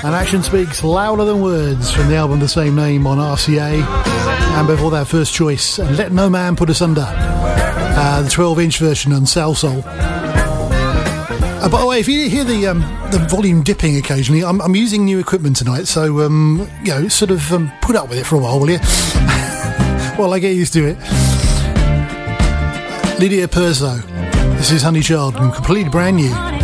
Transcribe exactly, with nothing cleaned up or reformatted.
And Action Speaks Louder Than Words from the album the same name on R C A. And before that, First Choice, and Let No Man Put Us Under, uh, the twelve inch version on Salsoul. Uh, by the way, if you hear the um, the volume dipping occasionally, I'm, I'm using new equipment tonight, so um, you know, sort of um, put up with it for a while, will you? While I get used to it. Lydia Perzo, this is Honey Child, and completely brand new.